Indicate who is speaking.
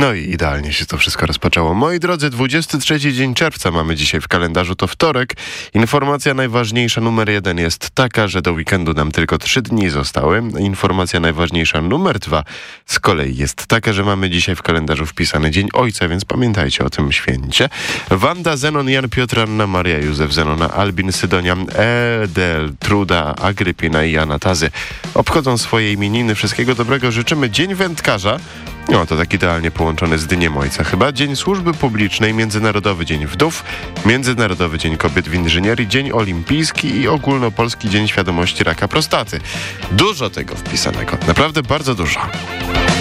Speaker 1: No i idealnie się to wszystko rozpoczęło. Moi drodzy, 23 dzień czerwca mamy dzisiaj w kalendarzu, to wtorek. Informacja najważniejsza numer 1 jest taka, że do weekendu nam tylko 3 dni zostały. Informacja najważniejsza numer 2 z kolei jest taka, że mamy dzisiaj w kalendarzu wpisany Dzień Ojca, więc pamiętajcie o tym święcie. Wanda, Zenon, Jan, Piotr, Anna, Maria, Józef, Zenona, Albin, Sydonia, Edel, Truda, Agrypina i Anatazy obchodzą swoje imieniny. Wszystkiego dobrego życzymy. Dzień Wędkarza. No, to tak idealnie połączony z Dniem Ojca chyba. Dzień Służby Publicznej, Międzynarodowy Dzień Wdów, Międzynarodowy Dzień Kobiet w Inżynierii, Dzień Olimpijski i Ogólnopolski Dzień Świadomości Raka Prostaty. Dużo tego wpisanego, naprawdę bardzo dużo.